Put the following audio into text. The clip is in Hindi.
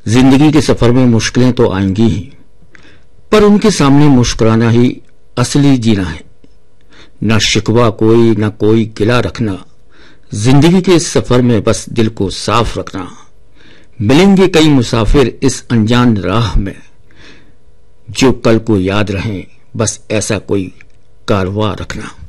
जिंदगी के सफर में मुश्किलें तो आएंगी ही, पर उनके सामने मुस्कुराना ही असली जीना है। न शिकवा कोई, न कोई गिला रखना, जिंदगी के इस सफर में बस दिल को साफ रखना। मिलेंगे कई मुसाफिर इस अनजान राह में, जो कल को याद रहें, बस ऐसा कोई कारवां रखना।